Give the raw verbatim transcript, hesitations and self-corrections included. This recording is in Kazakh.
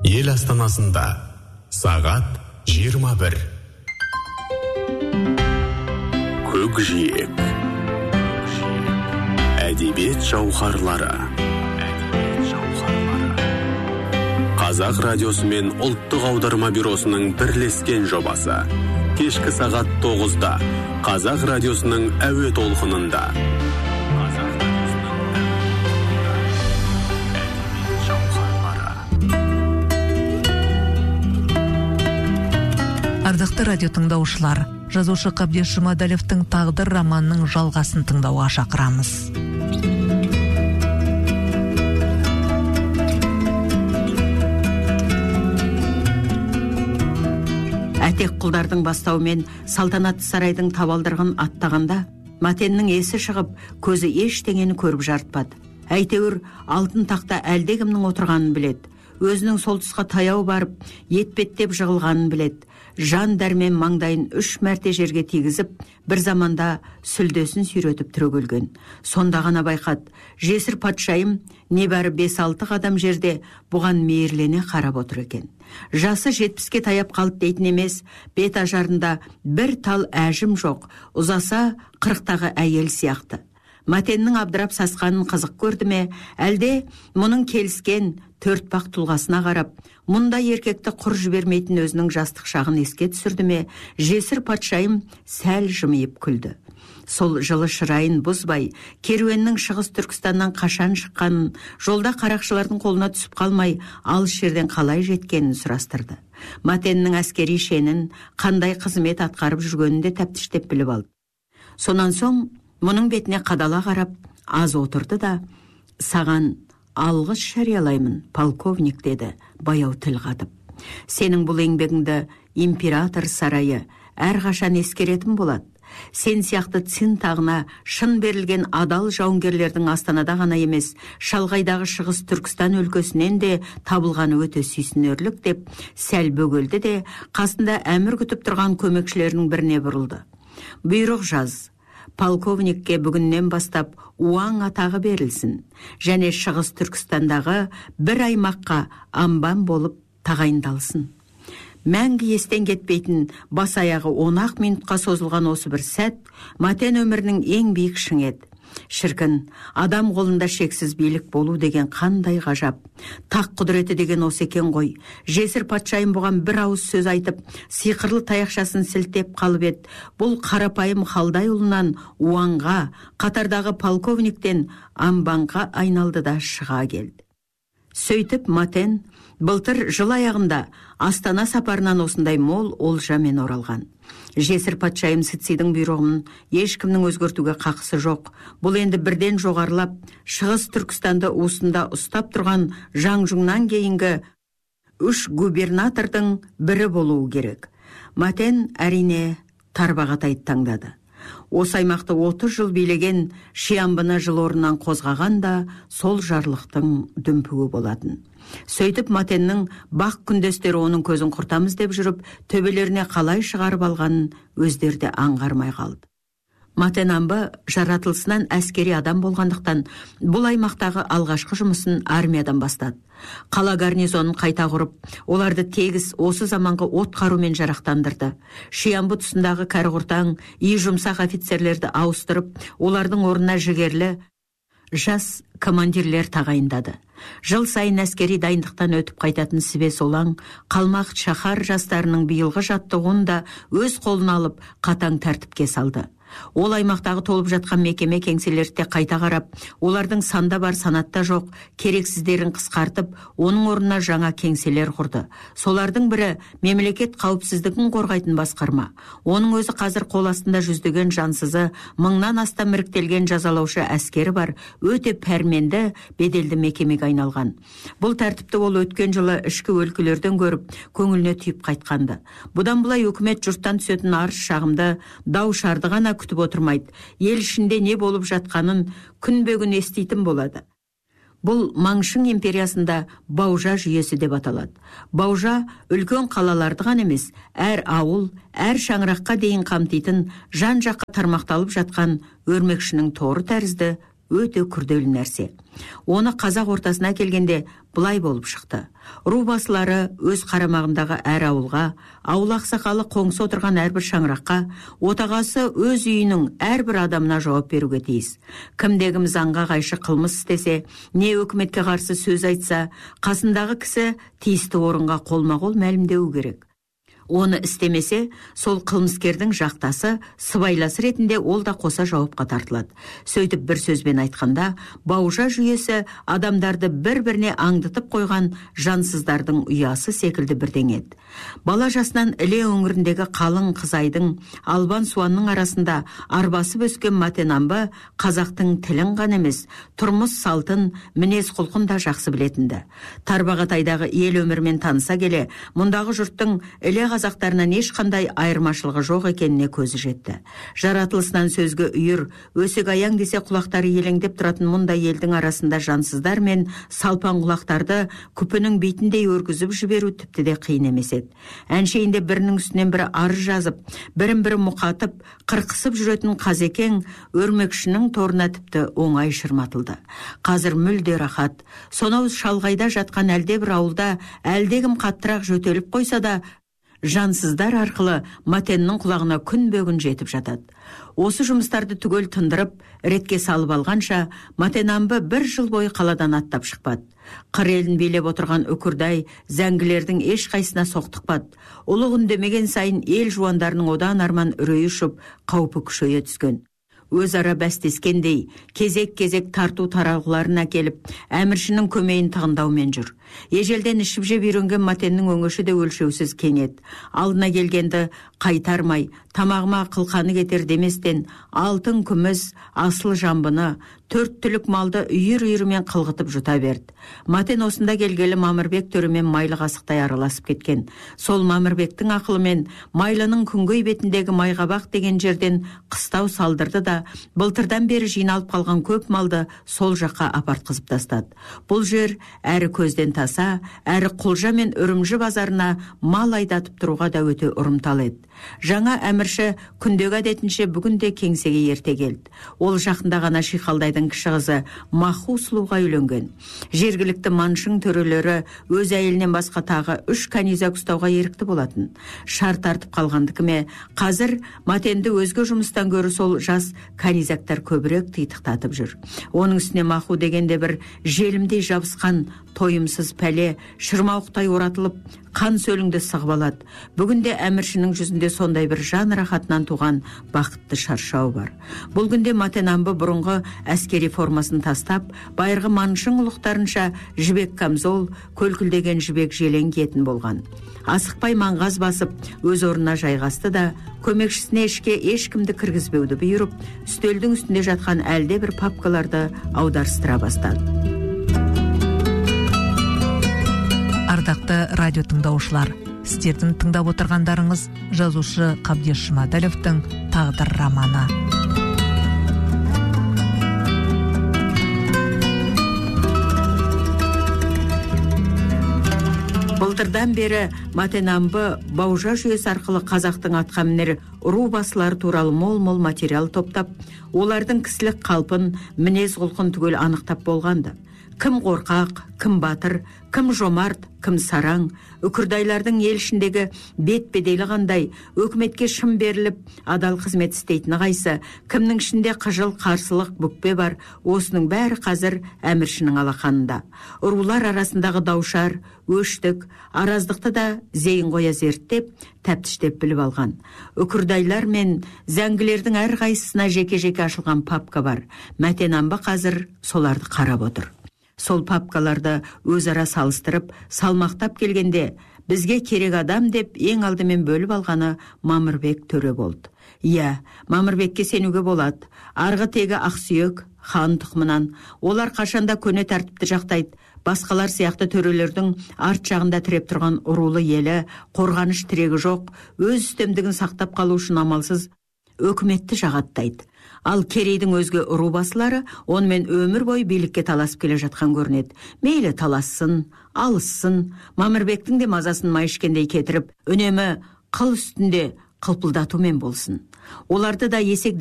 Ел астанасында сағат жиырма бір. Көкжиек. Әдебиет жауһарлары. Қазақ радиосы мен ұлттық аударма бюросының бірлескен жобасы. Кешкі сағат тоғызда Қазақ радиосының әуе толқынында. Ардақты радио тыңдаушылар, жазушы Қабдеш Жұмадәлевтің «Тағдыр» романының жалғасын тыңдауға шақырамыз. Әтек құлдардың бастауымен салтанатты сарайдың табалдырығын аттағанда, Матеннің есі шығып, көзі ештеңені көріп жарытпады. Әйтеуір алтын тақта әлдекімнің отырғанын біледі. Өзінің сол тұсқа таяу барып, етпеттеп жығылғанын біледі. Жан дәрмен маңдайын үш мәрте жерге тигізіп, бір заманда сүлдесін сүйретіп түрегелген. Сонда ғана байқады, жесір патшайым небәрі бес-алты қадам жерде бұған мейірлене қарап отыр екен. Жасы жетпіске таяп қалды дейтін емес, бет ажарында бір тал әжім жоқ, ұзаса қырықтағы әйел сияқты. Матеннің абдырап сасқанын қызық көрді ме, әлде мұның келіскен төртбақ тұлғасына қарап, мұнда еркекті құр жібермейтін өзінің жастық шағын еске түсірді ме, жесір патшайым сәл жымиып күлді. Сол жылы шырайын бұзбай, керуеннің шығыс Түркістаннан қашан шыққанын, жолда қарақшылардың қолына түсіп қалмай, алыс жерден қалай жеткенін сұрастырды. Матеннің әскери шенін, қандай қызмет атқарып жүргенін де тәптіштеп біліп алды. Сонан соң мұның бетіне қадала қарап, аз отырды да, «Саған алғыс жариялаймын, полковник», деді, баяу тіл қатып. «Сенің бұл еңбегіңді император сарайы әрқашан ескеретін болады. Сен сияқты цин тағына шын берілген адал жауынгерлердің Астанада ғана емес, шалғайдағы шығыс Түркістан өлкесінен де табылғаны өте сүйсінерлік», деп сәл бөгелді де, қасында әмір күтіп тұрған көмекшілерінің біріне бұрылды. «Бұйрық жаз. Полковникке бүгіннен бастап уаң атағы берілсін, және шығыс Түркістандағы бір аймаққа амбан болып тағайындалсын». Мәңгі естен кетпейтін бас аяғы он ақ минутқа созылған осы бір сәт Матен өмірінің ең биік шыңы еді. Шіркін, адам қолында шексіз билік болу деген қандай ғажап. Тақ құдіреті деген осы екен ғой. Жесір патшайым бұған бір ауыз сөз айтып, сиқырлы таяқшасын сілтеп қалып еді. Бұл қарапайым халдай ұлынан уаңға, қатардағы полковниктен амбанға айналды да шыға келді. Сөйтіп Матен былтыр жыл аяғында Астана сапарынан осындай мол олжамен оралған. Жесір патшайым Сыцидың бұйрығын ешкімнің өзгертуге қақысы жоқ. Бұл енді бірден жоғарылап, шығыс Түркістанды уысында ұстап тұрған Жаңжұңнан кейінгі үш губернатордың бірі болуы керек. Матен әрине Тарбағатайды таңдады. Осы аймақты отыз жыл билеген Шиамбыны жыл орнынан қозғаған да сол жарлықтың дүмпуі болатын. Сөйтіп Матеннің бақ күндестері оның көзін құртамыз деп жүріп, төбелеріне қалай шығарып алғанын өздері де аңғармай қалды. Матен амбы жаратылысынан әскери адам болғандықтан, бұл аймақтағы алғашқы жұмысын армиядан бастады. Қала гарнизонын қайта құрып, оларды тегіс осы заманғы от қарумен жарақтандырды. Шиамбы тұсындағы кәрі-құртаң, үй жұмсақ офицерлерді ауыстырып, олардың орнына жігерлі жас командирлер тағайындады. Жыл сайын әскери дайындықтан өтіп қайтатын Сібес олаң, қалмақ шаһар жастарының биылғы жаттығуын да өз қолына алып, қатаң тәртіпке салды. Ол аймақтағы толып жатқан мекеме кеңселерді қайта қарап, олардың санда бар санатта жоқ, керексіздерін қысқартып, оның орнына жаңа кеңселер құрды. Солардың бірі мемлекет қауіпсіздігін қорғайтын басқарма. Оның өзі қазір қол астында жүздеген жансызы, мыңнан астам іріктелген жазалаушы әскері бар, өте пәрменді, беделді мекемеге айналған. Бұл тәртіпті ол өткен жылы ішкі өлкелерден көріп, көңіліне түйіп қайтқанды. Бұдан былай үкімет жұрттан түсетін арыз шағымды дау шарды ғана күтіп отырмайды. Ел ішінде не болып жатқанын күнбе-күн еститін болады. Бұл Маңшың империясында Баужа жүйесі деп аталады. Баужа үлкен қалаларды ғана емес, әр ауыл, әр шаңыраққа дейін қамтитын, жан-жаққа тармақталып жатқан өрмекшінің торы тәрізді өте күрделі нәрсе. Оны қазақ ортасына келгенде бұлай болып шықты. Ру басылары өз қарамағындағы әр ауылға, ауыл ақсақалы қоңсы отырған әрбір шаңыраққа, отағасы өз үйінің әрбір адамына жауап беруге тиіс. Кімде-кім заңға қайшы қылмыс істесе, не өкіметке қарсы сөз айтса, қасындағы кісі тиісті орынға қолма-қол мәлімдеу керек. Оны істемесе, сол қылмыскердің жақтасы сыбайласы ретінде ол да қоса жауапқа тартылады. Сөйтіп бір сөзбен айтқанда, баужа жүйесі адамдарды бір-біріне аңдытып қойған жансыздардың ұясы секілді бірдеңеді. Бала жасынан іле өңіріндегі қалың қызайдың, албан суанның арасында арбасып өскен Матенамбы қазақтың тілін ғана емес, тұрмыс салтын, мінез құлқын да жақсы білетінді. Тарбағатайдағы ел өмірмен таныса келе, мұндағы жұрттың іле қазақтарынан ешқандай айырмашылығы жоқ екеніне көзі жетті. Жаратылысынан сөзге үйір, өсек аяң десе құлақтары елеңдеп тұратын мұндай елдің арасында жансыздар мен салпан құлақтарды күпінің бетіндей өргізіп жіберу тіпті де қиын емес еді. Әншейінде бірінің үстінен бірі арыз жазып, бірін-бірі мұқатып, қырқысып жүретін Қазекең өрмекшінің торына тіпті оңай шырматылды. Қазір мүлде рахат. Сонау шалғайда жатқан әлде бір ауылда әлдегім қаттырақ жөтеліп қойса да, жансыздар арқылы Матеннің құлағына күн бөгін жетіп жатады. Осы жұмыстарды түгел тындырып, ретке салып алғанша, Матенамбы бір жыл бойы қаладан аттап шықпады. Қыр елін билеп отырған үкірдай зәңгілердің еш қайсына соқтықпады. Ұлық үндемеген сайын ел жуандарының одан арман үрейі ұшып, қаупі күшейе түскен. Өзара бәстескендей, кезек-кезек тарту таралғыларын әкеліп, әміршінің көмейін тығындаумен жүр. Ежелден ішіп жеп үйренген Матеннің өңеші де өлшеусіз кеңет. Алдына келгенді қайтармай, тамағыма қылқаны кетер деместен, алтын күміс, асыл жамбыны, төрт түлік малды үйір-үйірімен қылғытып жұта берді. Матен осында келгелі Мамырбек төремен майлы қасықтай араласып кеткен. Сол Мамырбектің ақылымен майлының күнгөй бетіндегі майғабақ деген жерден қыстау салдырды да, былтырдан бері жиналып қалған көп малды сол жаққа апартқызып тастады. Бұл жер әрі көзден таса, әрі Құлжа мен Үрімжі базарына мал айдатып тұруға да өте ұрымтал еді. Жаңа әмірші күндегі әдетінше бүгін де кеңсеге ерте келді. Ол жақында ғана Шиқалдайдың кіші қызы Маху сұлуға үйленген. Жергілікті маншың төрелері өз әйелінен басқа тағы үш канизак ұстауға ерікті болатын. Шарт артып қалғандыкіме, қазір Матенді өзге жұмыстан гөрі сол жас канизактар көбірек титықтатып жүр. Оның үстіне Маху дегенде бір желімдей жабысқан, тойымсыз пәле, шырмауықтай оратылып, қан сөліңді сығып алады. Бүгінде әміршінің жүзінде сондай бір жан рахатынан туған бақытты шаршау бар. Бұл күнде Матенамбы бұрынғы әскери формасын тастап, байырғы маншың ұлықтарынша жібек камзол, көлкілдеген жібек желең киетін болған. Асықпай маңғаз басып, өз орнына жайғасты да, көмекшісіне ішке ешкімді кіргізбеуді бұйырып, үстелдің үстінде жатқан әлде бір папкаларды аударыстыра бастады. Ардақты радио тыңдаушылар, сіздердің тыңдап отырғандарыңыз жазушы Қабдеш Жұмадәловтың «Тағдыр» романы. Былтырдан бері Матенамбы баужа жүйесі арқылы қазақтың атқамінер ру басылары туралы мол-мол материал топтап, олардың кісілік қалпын, мінез құлқын түгел анықтап болғанды. Кім қорқақ, кім батыр, кім жомарт, кім сараң, үкірдайлардың ел ішіндегі бет-беделі қандай, өкіметке шын беріліп, адал қызмет істейтіні қайсы, кімнің ішінде қыжыл қарсылық бүкпе бар, осының бәрі қазір әміршінің алақанында. Рулар арасындағы даушар, өштік, араздықты да зейін қоя зерттеп, тәптіштеп біліп алған. Үкірдайлар мен зәңгілердің әр қайсысына жеке-жеке ашылған папка бар. Матенамбы қазір соларды қарап отыр. Сол папкаларды өзара салыстырып, салмақтап келгенде, бізге керек адам деп ең алдымен бөліп алғаны Мамырбек төре болды. Иә, Мамырбекке сенуге болады. Арғы тегі ақсүйек, хан тұқымынан. Олар қашанда көне тәртіпті жақтайды. Басқалар сияқты төрелердің арт жағында тіреп тұрған ұрулы елі, қорғаныш тірегі жоқ, өз үстемдігін сақтап қалу үшін амалсыз өкіметті жағаттайды. Ал Керейдің өзге ру басылары онымен өмір бойы билікке таласып келе жатқан көрінеді. Мейлі талассын, алыссын, Мамырбектің де мазасын майышкендей кетіріп, үнемі қыл үстінде қылпылдатумен болсын. Оларды да есек